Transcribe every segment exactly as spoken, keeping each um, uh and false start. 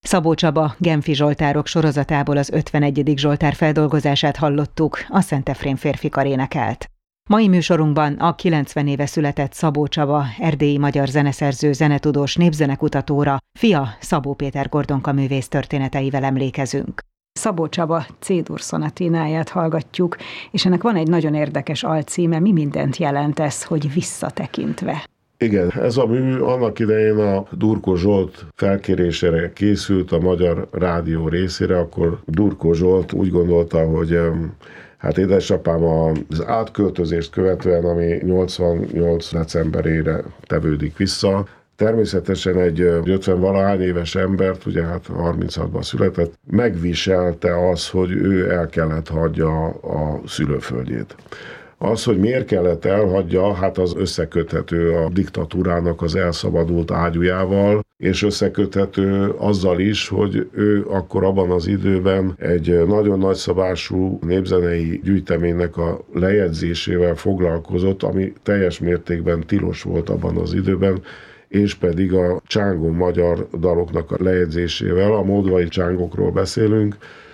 Szabó Csaba Genfi Zsoltárok sorozatából az ötvenegyedik Zsoltár feldolgozását hallottuk, a Szent Efrém férfikar énekelt. Mai műsorunkban a kilencven éve született Szabó Csaba, erdélyi magyar zeneszerző, zenetudós, népzenekutatóra, fia Szabó Péter Gordonka művész történeteivel emlékezünk. Szabó Csaba C-dur szonatináját hallgatjuk, és ennek van egy nagyon érdekes alcíme, mi mindent jelent ez, hogy visszatekintve. Igen, ez a mű annak idején a Durkó Zsolt felkérésére készült a Magyar Rádió részére, akkor Durkó Zsolt úgy gondolta, hogy hát édesapám az átköltözést követően, ami nyolcvannyolc decemberére tevődik vissza, természetesen egy ötven-valahány éves embert, ugye hát harminchatban született, megviselte az, hogy ő el kellett hagyja a szülőföldjét. Az, hogy miért kellett elhagyja, hát az összeköthető a diktatúrának az elszabadult ágyújával, és összeköthető azzal is, hogy ő akkor abban az időben egy nagyon nagyszabású népzenei gyűjteménynek a lejegyzésével foglalkozott, ami teljes mértékben tilos volt abban az időben, és pedig a csángó magyar daloknak a lejegyzésével, a moldvai csángokról beszélünk,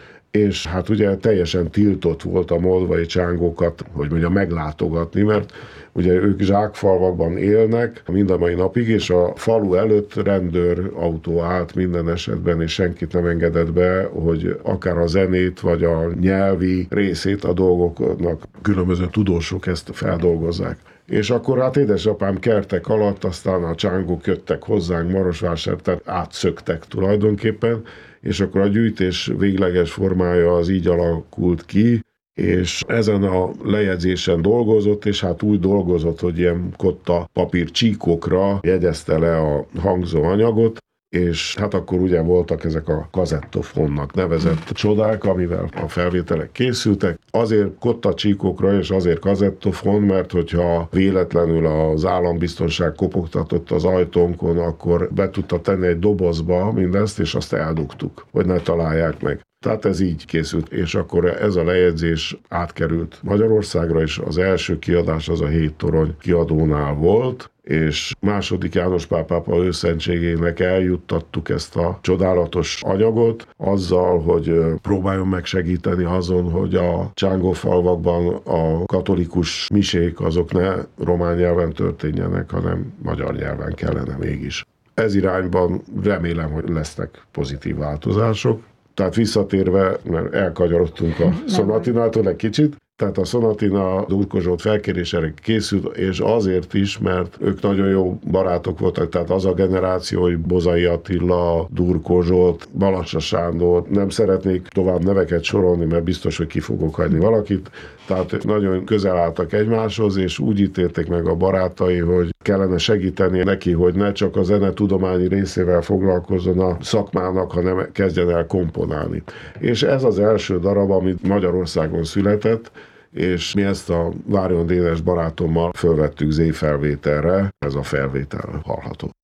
és hát ugye teljesen tiltott volt a moldvai csángókat, hogy mondja, meglátogatni, mert ugye ők zsákfalvakban élnek mind a mai napig, és a falu előtt rendőrautó állt minden esetben, és senkit nem engedett be, hogy akár a zenét, vagy a nyelvi részét a dolgoknak különböző tudósok ezt feldolgozzák. És akkor hát édesapám kertek alatt, aztán a csángók jöttek hozzánk Marosvásárra, tehát átszöktek tulajdonképpen, és akkor a gyűjtés végleges formája az így alakult ki, és ezen a lejegyzésen dolgozott, és hát úgy dolgozott, hogy ilyen kotta papír csíkokra jegyezte le a hangzóanyagot, és hát akkor ugye voltak ezek a kazettofonnak nevezett csodák, amivel a felvételek készültek. Azért kottacsíkokra és azért kazettofon, mert hogyha véletlenül az állambiztonság kopogtatott az ajtónkon, akkor be tudta tenni egy dobozba mindezt, és azt eldugtuk, hogy ne találják meg. Tehát ez így készült, és akkor ez a lejegyzés átkerült Magyarországra, és az első kiadás az a Hét Torony kiadónál volt, és második János Pál pápa őszentségének eljuttattuk ezt a csodálatos anyagot, azzal, hogy próbáljon meg segíteni azon, hogy a csángófalvakban a katolikus misék azok ne román nyelven történjenek, hanem magyar nyelven kellene mégis. Ez irányban remélem, hogy lesznek pozitív változások. Tehát visszatérve, mert elkanyarodtunk a szonatinától egy kicsit, tehát a szonatina Durkó Zsolt felkérésére készült, és azért is, mert ők nagyon jó barátok voltak, tehát az a generáció, hogy Bozai Attila, Durkó Zsolt, Balassa Sándor, nem szeretnék tovább neveket sorolni, mert biztos, hogy ki fogok hagyni valakit, tehát nagyon közel álltak egymáshoz, és úgy ítélték meg a barátai, hogy kellene segíteni neki, hogy ne csak a zenetudományi részével foglalkozzon a szakmának, hanem kezdjen el komponálni. És ez az első darab, amit Magyarországon született, és mi ezt a Várjon Dénes barátommal fölvettük zé-felvételre, ez a felvétel hallható.